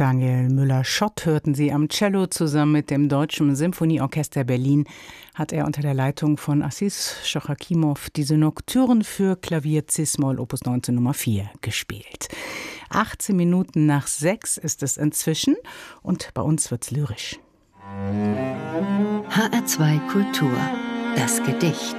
Daniel Müller-Schott hörten Sie am Cello. Zusammen mit dem Deutschen Symphonieorchester Berlin hat er unter der Leitung von Assis Schochakimow diese Nocturne für Klavier Cis-Moll Opus 19 Nummer 4 gespielt. 18 Minuten nach 6 ist es inzwischen und bei uns wird's lyrisch. HR2 Kultur, das Gedicht.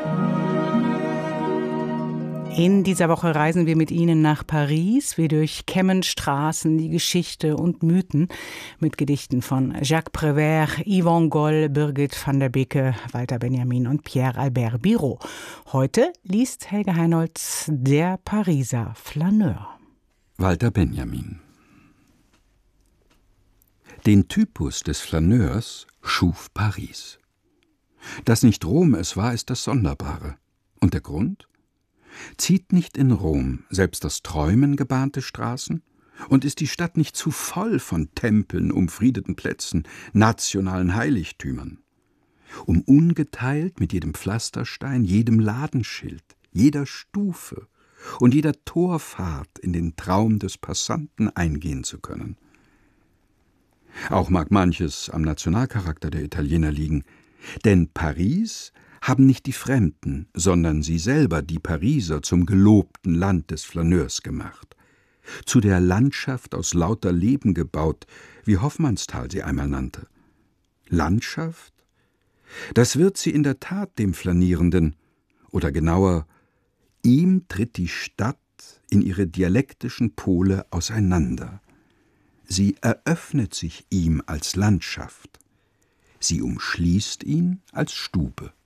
In dieser Woche reisen wir mit Ihnen nach Paris. Wir durchkämmen Straßen, die Geschichte und Mythen mit Gedichten von Jacques Prévert, Yvonne Goll, Birgit van der Beke, Walter Benjamin und Pierre-Albert Biro. Heute liest Helge Heinolz Der Pariser Flaneur. Walter Benjamin. Den Typus des Flaneurs schuf Paris. Dass nicht Rom es war, ist das Sonderbare. Und der Grund? Zieht nicht in Rom selbst das Träumen gebahnte Straßen? Und ist die Stadt nicht zu voll von Tempeln, umfriedeten Plätzen, nationalen Heiligtümern? Ungeteilt mit jedem Pflasterstein, jedem Ladenschild, jeder Stufe und jeder Torfahrt in den Traum des Passanten eingehen zu können. Auch mag manches am Nationalcharakter der Italiener liegen, denn Paris haben nicht die Fremden, sondern sie selber, die Pariser, zum gelobten Land des Flaneurs gemacht. Zu der Landschaft aus lauter Leben gebaut, wie Hoffmannsthal sie einmal nannte. Landschaft? Das wird sie in der Tat dem Flanierenden, oder genauer, ihm tritt die Stadt in ihre dialektischen Pole auseinander. Sie eröffnet sich ihm als Landschaft. Sie umschließt ihn als Stube.